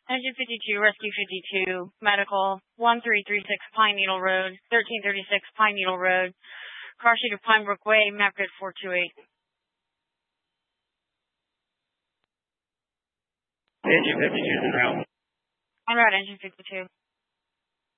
Engine 52, Rescue 52, Medical, 1336 Pine Needle Road, 1336 Pine Needle Road, car sheet of Pinebrook Way, map grid 428. Engine 52 is out. On route, Engine 52.